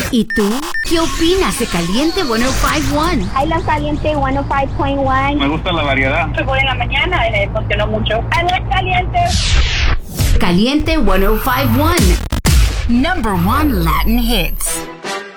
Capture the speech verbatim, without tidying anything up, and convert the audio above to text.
¿Y tú? ¿Qué opinas de Caliente ciento cinco punto uno? I love Caliente ciento cinco punto uno. Me gusta la variedad. Se pone en la mañana y me funcionó mucho. I like Caliente. Caliente ciento cinco punto uno. Number one Latin hits.